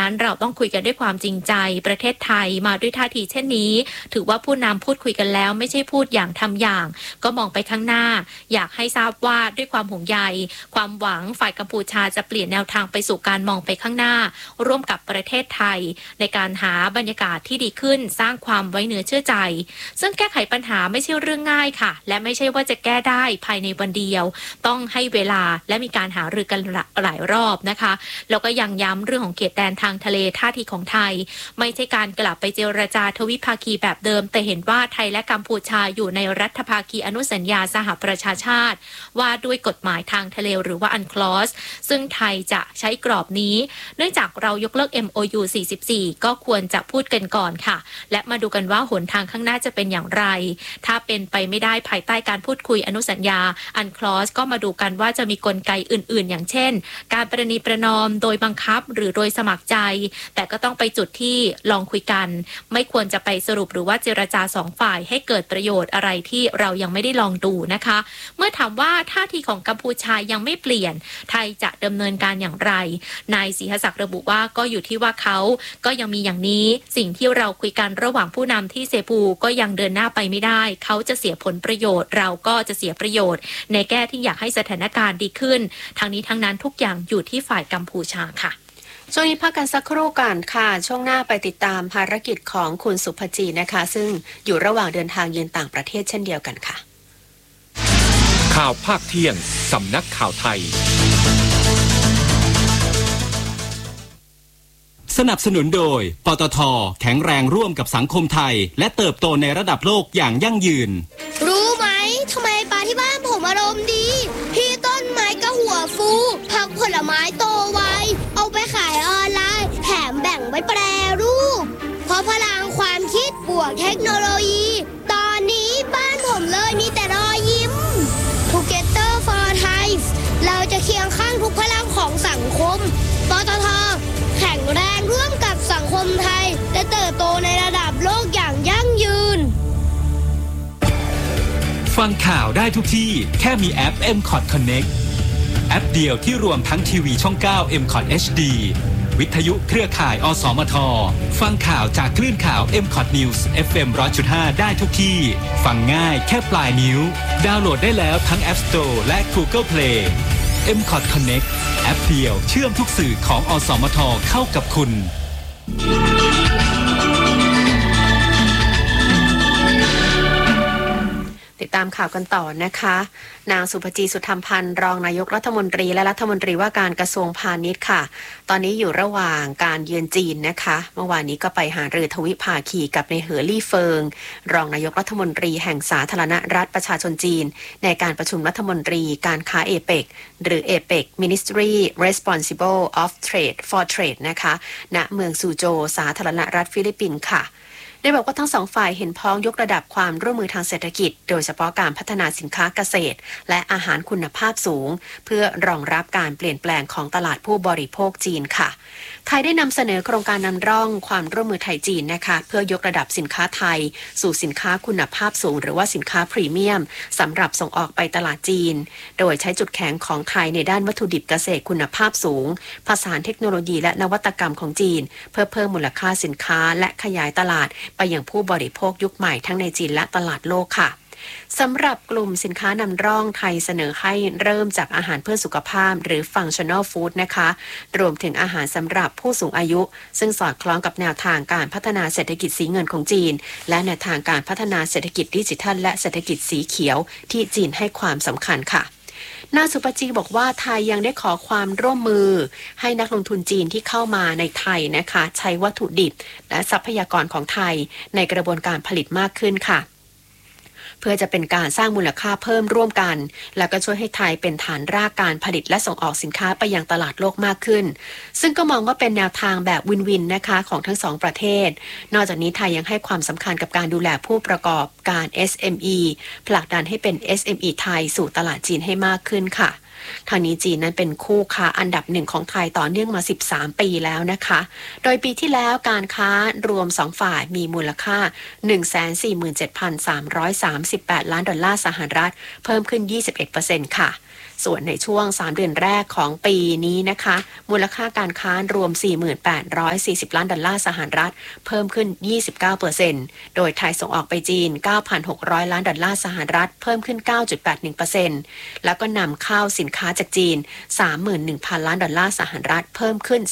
นั้นเราต้องคุยกันด้วยความจริงใจประเทศไทยมาด้วยท่าทีเช่นนี้ถือว่าผู้นำพูดคุยกันแล้วไม่ใช่พูดอย่างทำอย่างก็มองไปข้างหน้าอยากให้ทราบว่าด้วยความห่วงใยความหวังฝ่ายกัมพูชาจะเปลี่ยนแนวทางไปสู่การมองไปข้างหน้าร่วมกับประเทศไทยในการหาบรรยากาศที่ดีขึ้นสร้างความไว้เนื้อเชื่อใจซึ่งแก้ไขปัญหาไม่ใช่เรื่องง่ายค่ะและไม่ใช่ว่าจะแก้ได้ภายในวันเดียวต้องให้เวลาและมีการหารือกันหลายรอบนะคะแล้วก็ยังย้ำเรื่องของเขตแดนทางทะเลท่าทีของไทยไม่ใช่การกลับไปเจรจาทวิภาคีแบบเดิมแต่เห็นว่าไทยและกัมพูชาอยู่ในรัฐภาคีอนุสัญญาสหประชาชาติว่าด้วยกฎหมายทางทะเลหรือว่า UNCLOS ซึ่งไทยจะใช้กรอบนี้เนื่องจากเรายกเลิก MOU 44 ก็ควรจะพูดกันก่อนค่ะและมาดูกันว่าหนทางข้างหน้าจะเป็นอย่างไรถ้าเป็นไปไม่ได้ภายใต้การพูดคุยอนุสัญญา UNCLOS ก็มาดูกันว่าจะมีกลไกอื่นๆอย่างเช่นการประนีประนอมโดยบังคับหรือโดยสมัครใจแต่ก็ต้องไปจุดที่ลองคุยกันไม่ควรจะไปสรุปหรือว่าเจรจาสองฝ่ายให้เกิดประโยชน์อะไรที่เรายังไม่ได้ลองดูนะคะเมื่อถามว่าท่าทีของกัมพูชายังไม่เปลี่ยนไทยจะดำเนินการอย่างไรนายศรีหศักดิ์ระบุว่าก็อยู่ที่ว่าเขาก็ยังมีอย่างนี้สิ่งที่เราคุยกันระหว่างผู้นำที่เซปูก็ยังเดินหน้าไปไม่ได้เขาจะเสียผลประโยชน์เราก็จะเสียประโยชน์ในแก้ที่อยากให้สถานการณ์ดีขึ้นทั้งนี้ทั้งนั้นทุกอย่างอยู่ที่ฝ่ายกัมพูชาค่ะช่วงนี้พักกันสักครู่ก่อนค่ะช่วงหน้าไปติดตามภารกิจของคุณสุภจีนะคะซึ่งอยู่ระหว่างเดินทางเยือนต่างประเทศเช่นเดียวกันค่ะข่าวภาคเที่ยงสำนักข่าวไทยสนับสนุนโดยปตท.แข็งแรงร่วมกับสังคมไทยและเติบโตในระดับโลกอย่างยั่งยืนรู้ไหมทำไมปลาที่บ้านผมอารมณ์ดีพี่ต้นไม้ก็หัวฟูผักผลไม้โตไวเอาไปขายออนไลน์แถมแบ่งไว้แปรรูปเพราะพลังความคิดบวกเทคโนโลยีตอนนี้บ้านผมเลยมีแต่รอยยิ้ม Together for Thai เราจะเคียงข้างทุกพลังของสังคมปตท.แข็งแรงร่วมกับสังคมไทยจะเติบโตในระดับโลกอย่างยั่งยืนฟังข่าวได้ทุกที่แค่มีแอป MCOT Connect แอปเดียวที่รวมทั้งทีวีช่อง 9 MCOT HD วิทยุเครือข่ายอสมทฟังข่าวจากคลื่นข่าว MCOT News FM 100.5 ได้ทุกที่ฟังง่ายแค่ปลายนิ้วดาวน์โหลดได้แล้วทั้ง App Store และ Google Play MCOT Connect แอปเดียวเชื่อมทุกสื่อของอสมทเข้ากับคุณติดตามข่าวกันต่อนะคะนางสุภจีสุธรรมพันธ์รองนายกรัฐมนตรีและรัฐมนตรีว่าการกระทรวงพาณิชย์ค่ะตอนนี้อยู่ระหว่างการเยือนจีนนะคะเมื่อวานนี้ก็ไปหารือทวิภาคีกับนายเหอลี่เฟิงรองนายกรัฐมนตรีแห่งสาธารณรัฐประชาชนจีนในการประชุมรัฐมนตรีการค้าเอเปกหรือ APEC Ministry Responsible of Trade for Trade นะคะณเมืองซูโจวสาธารณรัฐฟิลิปปินส์ค่ะได้บอกว่าทั้งสองฝ่ายเห็นพ้องยกระดับความร่วมมือทางเศรษฐกิจโดยเฉพาะการพัฒนาสินค้าเกษตรและอาหารคุณภาพสูงเพื่อรองรับการเปลี่ยนแปลงของตลาดผู้บริโภคจีนค่ะไทยได้นำเสนอโครงการนำร่องความร่วมมือไทยจีนนะคะเพื่อยกระดับสินค้าไทยสู่สินค้าคุณภาพสูงหรือว่าสินค้าพรีเมียมสำหรับส่งออกไปตลาดจีนโดยใช้จุดแข็งของไทยในด้านวัตถุดิบเกษตรคุณภาพสูงผสานเทคโนโลยีและนวัตกรรมของจีนเพื่อเพิ่มมูลค่าสินค้าและขยายตลาดไปยังผู้บริโภคยุคใหม่ทั้งในจีนและตลาดโลกค่ะสำหรับกลุ่มสินค้านำร่องไทยเสนอให้เริ่มจากอาหารเพื่อสุขภาพหรือ Functional Food นะคะรวมถึงอาหารสำหรับผู้สูงอายุซึ่งสอดคล้องกับแนวทางการพัฒนาเศรษฐกิจสีเงินของจีนและแนวทางการพัฒนาเศรษฐกิจดิจิทัลและเศรษฐกิจสีเขียวที่จีนให้ความสำคัญค่ะนางสุปจีบอกว่าไทยยังได้ขอความร่วมมือให้นักลงทุนจีนที่เข้ามาในไทยนะคะใช้วัตถุดิบและทรัพยากรของไทยในกระบวนการผลิตมากขึ้นค่ะเพื่อจะเป็นการสร้างมูลค่าเพิ่มร่วมกันและก็ช่วยให้ไทยเป็นฐานรากการผลิตและส่งออกสินค้าไปยังตลาดโลกมากขึ้นซึ่งก็มองว่าเป็นแนวทางแบบวินวินนะคะของทั้งสองประเทศนอกจากนี้ไทยยังให้ความสำคัญกับการดูแลผู้ประกอบการ SME ผลักดันให้เป็น SME ไทยสู่ตลาดจีนให้มากขึ้นค่ะทางนี้จีนนั้นเป็นคู่ค้าอันดับหนึ่งของไทยต่อเนื่องมา13ปีแล้วนะคะโดยปีที่แล้วการค้ารวม2ฝ่ายมีมูลค่า 147,338 ล้านดอลลาร์สหรัฐเพิ่มขึ้น 21% ค่ะส่วนในช่วง3เดือนแรกของปีนี้นะคะมูลค่าการค้ารวม 4840 ล้านดอลลาร์สหรัฐเพิ่มขึ้น 29% โดยไทยส่งออกไปจีน 9,600 ล้านดอลลาร์สหรัฐเพิ่มขึ้น 9.81% แล้วก็นำเข้าสินค้าจากจีน 31,000 ล้านดอลลาร์สหรัฐเพิ่มขึ้น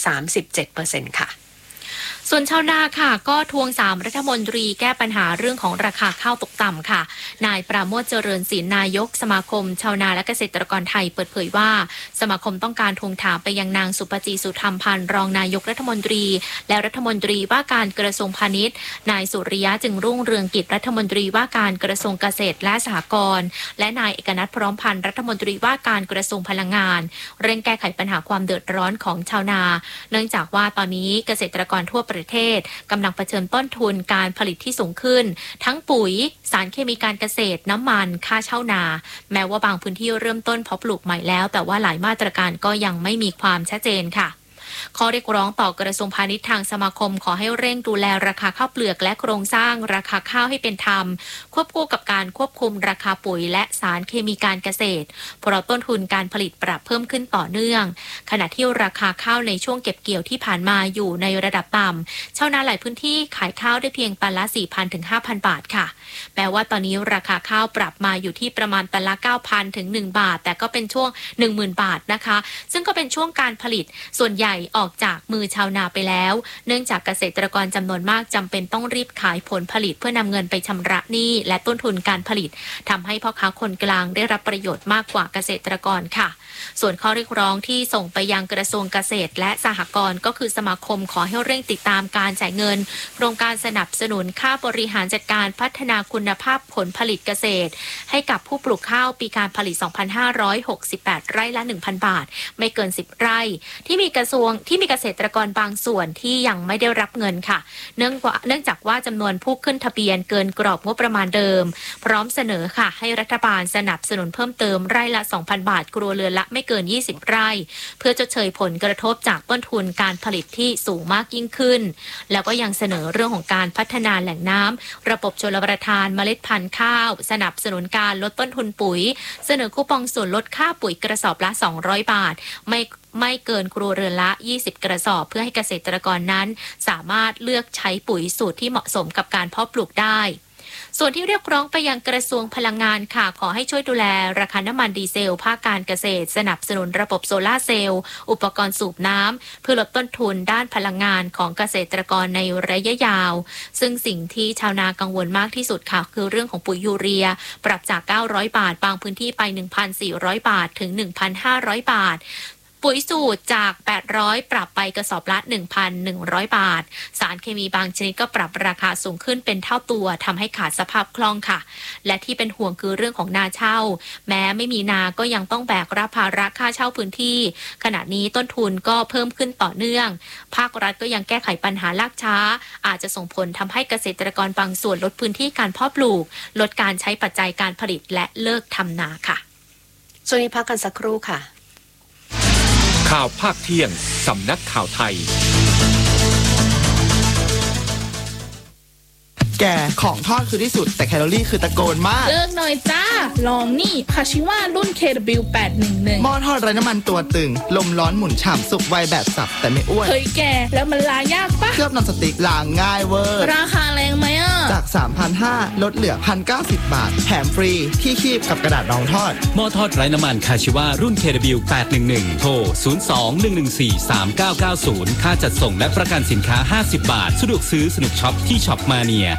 37% ค่ะส่วนชาวนาค่ะก็ทวง3รัฐมนตรีแก้ปัญหาเรื่องของราคาข้าวตกต่ำค่ะนายปราโมชเจริญศิลป์นายกสมาคมชาวนาและเกษตรกรไทยเปิดเผยว่าสมาคมต้องการทวงถามไปยังนางสุปจีสุธรรมพันธ์รองนายกรัฐมนตรีและรัฐมนตรีว่าการกระทรวงพาณิชย์นายสุริยะจึงรุ่งเรืองกิจรัฐมนตรีว่าการกระทรวงเกษตรและสหกรณ์และนายเอกนัทพร้อมพันธ์รัฐมนตรีว่าการกระทรวงพลังงานเร่งแก้ไขปัญหาความเดือดร้อนของชาวนาเนื่องจากว่าตอนนี้เกษตรกรทั่วประเทศกำลังเผชิญต้นทุนการผลิตที่สูงขึ้นทั้งปุ๋ยสารเคมีการเกษตรน้ำมันค่าเช่านาแม้ว่าบางพื้นที่เริ่มต้นเพาะปลูกใหม่แล้วแต่ว่าหลายมาตรการก็ยังไม่มีความชัดเจนค่ะข้อเรียกร้องต่อกระทรวงพาณิชย์ทางสมาคมขอให้เร่งดูแลราคาข้าวเปลือกและโครงสร้างราคาข้าวให้เป็นธรรมควบคู่กับการควบคุมราคาปุ๋ยและสารเคมีการเกษตรเพราะต้นทุนการผลิตปรับเพิ่มขึ้นต่อเนื่องขณะที่ราคาข้าวในช่วงเก็บเกี่ยวที่ผ่านมาอยู่ในระดับต่ำชาวนาหลายพื้นที่ขายข้าวได้เพียงตันละ 4,000 ถึง 5,000 บาทค่ะแม้ว่าตอนนี้ราคาข้าวปรับมาอยู่ที่ประมาณตันละ 9,000 ถึง 1 บาทแต่ก็เป็นช่วง 10,000 บาทนะคะซึ่งก็เป็นช่วงการผลิตส่วนใหญ่ออกจากมือชาวนาไปแล้วเนื่องจากเกษตรกรจำนวนมากจำเป็นต้องรีบขายผลผลิตเพื่อนำเงินไปชำระหนี้และต้นทุนการผลิตทำให้พ่อค้าคนกลางได้รับประโยชน์มากกว่าเกษตรกรค่ะส่วนข้อเรียกร้องที่ส่งไปยังกระทรวงเกษตรและสหกรณ์ก็คือสมาคมขอให้เร่งติดตามการจ่ายเงินโครงการสนับสนุนค่าบริหารจัดการพัฒนาคุณภาพผลผลิตเกษตรให้กับผู้ปลูกข้าวปีการผลิต 2,568 ไร่ละ 1,000 บาทไม่เกิน 10 ไร่ที่มีเกษตรกรบางส่วนที่ยังไม่ได้รับเงินค่ะเนื่องจากว่าจำนวนผู้ขึ้นทะเบียนเกินกรอบงบประมาณเดิมพร้อมเสนอค่ะให้รัฐบาลสนับสนุนเพิ่มเติมไร่ละ 2,000 บาทครัวเรือนละไม่เกิน 20 ไร่เพื่อชดเชยผลกระทบจากต้นทุนการผลิตที่สูงมากยิ่งขึ้นแล้วก็ยังเสนอเรื่องของการพัฒนาแหล่งน้ำระบบชลประทานเมล็ดพันธุ์ข้าวสนับสนุนการลดต้นทุนปุ๋ยเสนอคูปองส่วนลดค่าปุ๋ยกระสอบละ 200 บาทไม่เกินครัวเรือนละ 20 กระสอบเพื่อให้เกษตรกรนั้นสามารถเลือกใช้ปุ๋ยสูตรที่เหมาะสมกับการเพาะปลูกได้ส่วนที่เรียกร้องไปยังกระทรวงพลังงานค่ะขอให้ช่วยดูแลราคาน้ำมันดีเซลภาคการเกษตรสนับสนุนระบบโซล่าร์เซลล์อุปกรณ์สูบน้ำเพื่อลดต้นทุนด้านพลังงานของเกษตรกรในระยะยาวซึ่งสิ่งที่ชาวนากังวลมากที่สุดค่ะคือเรื่องของปุ๋ยยูเรียปรับจาก900 บาทบางพื้นที่ไป 1,400 บาทถึง 1,500 บาทปุ๋ยสูตรจาก 800 ปรับไปกระสอบละ 1,100 บาทสารเคมีบางชนิดก็ปรับราคาสูงขึ้นเป็นเท่าตัวทำให้ขาดสภาพคล่องค่ะและที่เป็นห่วงคือเรื่องของนาเช่าแม้ไม่มีนาก็ยังต้องแบกรับภาระค่าเช่าพื้นที่ขณะนี้ต้นทุนก็เพิ่มขึ้นต่อเนื่องภาครัฐก็ยังแก้ไขปัญหาลากช้าอาจจะส่งผลทำให้เกษตรกรบางส่วนลดพื้นที่การเพาะปลูกลดการใช้ปัจจัยการผลิตและเลิกทำนาค่ะช่วงนี้พักกันสักครู่ค่ะข่าวภาคเที่ยงสำนักข่าวไทยแกของทอดคือที่สุดแต่แคลอรี่คือตะโกนมากเลิกหน่อยจ้าลองนี่คาชิว่ารุ่น KW811 หม้อทอดไร้น้ำมันตัวตึงลมร้อนหมุนฉ่ำสุกไวแบบสับแต่ไม่อ้วนเฮ้ยแกแล้วมันล้างยากปะเคลือบนอนสติ๊กล้างง่ายเวอร์ราคาแรงไหมอ่ะจาก 3,500 ลดเหลือ 1,090 บาทแถมฟรีที่คีบกับกระดาษรองทอดหม้อทอดไร้น้ำมันคาชิว่ารุ่น KW811 โทร 02-114-3990 ค่าจัดส่งและประกันสินค้า50 บาทสะดวกซื้อสนุกช็อปที่ช็อปมาเนีย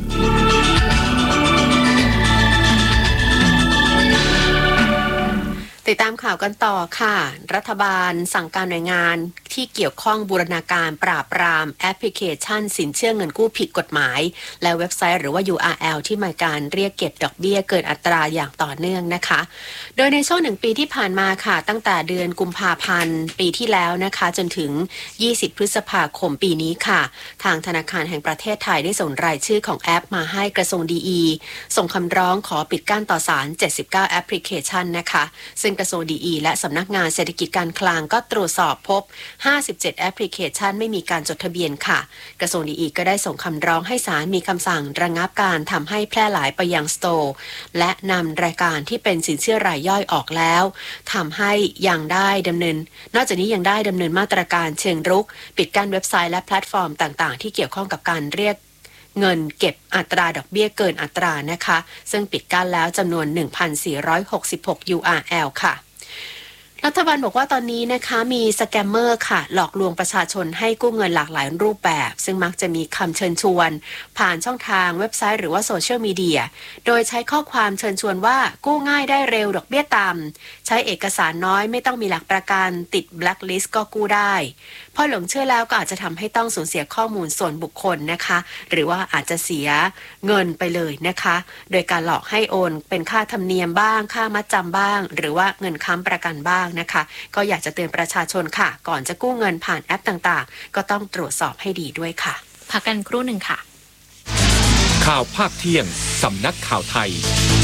ติดตามข่าวกันต่อค่ะรัฐบาลสั่งการหน่วยงานที่เกี่ยวข้องบูรณาการปราบปรามแอปพลิเคชันสินเชื่อเงินกู้ผิดกฎหมายและเว็บไซต์หรือว่า URL ที่มีการเรียกเก็บดอกเบี้ยเกินอัตราอย่างต่อเนื่องนะคะโดยในช่วง1 ปีที่ผ่านมาค่ะตั้งแต่เดือนกุมภาพันธ์ปีที่แล้วนะคะจนถึง20 พฤษภาคมปีนี้ค่ะทางธนาคารแห่งประเทศไทยได้ส่งรายชื่อของแอปมาให้กระทรวงดีส่งคำร้องขอปิดกั้นต่อศาล79แอปพลิเคชันนะคะซึ่งกระทรวงดีและสำนักงานเศรษฐกิจการคลังก็ตรวจสอบพบ 57แอปพลิเคชันไม่มีการจดทะเบียนค่ะกระทรวงดีก็ได้ส่งคำร้องให้ศาลมีคำสั่งระงับการทำให้แพร่หลายไปยังสโตร์และนำรายการที่เป็นสินเชื่อรายย่อยออกแล้วทำให้ยังได้ดำเนินนอกจากนี้ยังได้ดำเนินมาตรการเชิงรุกปิดกั้นเว็บไซต์และแพลตฟอร์มต่างๆที่เกี่ยวข้องกับการเรียกเงินเก็บอัตราดอกเบี้ยเกินอัตรานะคะซึ่งปิดกั้นแล้วจำนวน 1,466 URL ค่ะรัฐบาลบอกว่าตอนนี้นะคะมีสแกมเมอร์ค่ะหลอกลวงประชาชนให้กู้เงินหลากหลายรูปแบบซึ่งมักจะมีคำเชิญชวนผ่านช่องทางเว็บไซต์หรือว่าโซเชียลมีเดียโดยใช้ข้อความเชิญชวนว่ากู้ง่ายได้เร็วดอกเบี้ยต่ำใช้เอกสารน้อยไม่ต้องมีหลักประกันติดแบล็คลิสต์ก็กู้ได้พอหลงเชื่อแล้วก็อาจจะทำให้ต้องสูญเสียข้อมูลส่วนบุคคลนะคะหรือว่าอาจจะเสียเงินไปเลยนะคะโดยการหลอกให้โอนเป็นค่าธรรมเนียมบ้างค่ามัดจำบ้างหรือว่าเงินค้ำประกันบ้างนะคะก็อยากจะเตือนประชาชนค่ะก่อนจะกู้เงินผ่านแอปต่างๆก็ต้องตรวจสอบให้ดีด้วยค่ะพักกันครู่หนึ่งค่ะข่าวภาคเที่ยงสำนักข่าวไทย